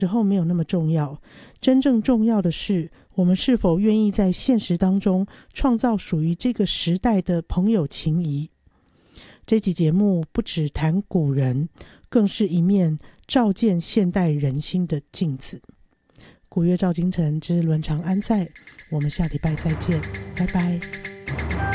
时候没有那么重要，真正重要的是我们是否愿意在现实当中创造属于这个时代的朋友情谊。这期节目不只谈古人，更是一面照见现代人心的镜子。古月照今晨之伦常安在，我们下礼拜再见，拜拜。